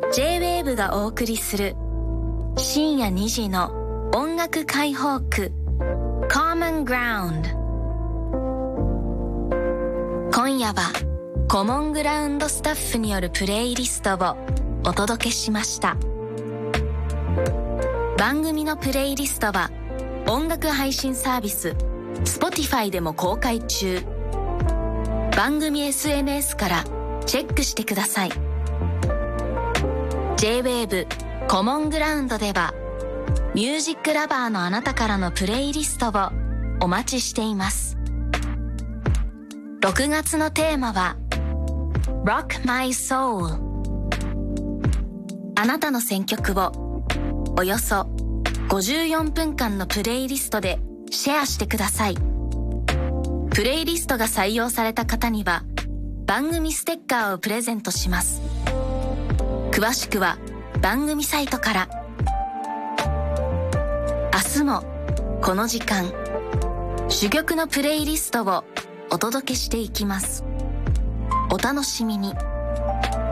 J-WAVE がお送りする深夜2時の音楽解放区 Common Ground。 今夜はコモングラウンドスタッフによるプレイリストをお届けしました。番組のプレイリストは音楽配信サービス Spotify でも公開中。番組 SNS からチェックしてください。 J-WAVE コモングラウンドではミュージックラバーのあなたからのプレイリストをお待ちしています。6月のテーマは Rock My Soul。 あなたの選曲をおよそ54分間のプレイリストでシェアしてください。プレイリストが採用された方には番組ステッカーをプレゼントします。詳しくは番組サイトから。明日もこの時間珠玉のプレイリストをお届けしていきます。お楽しみに。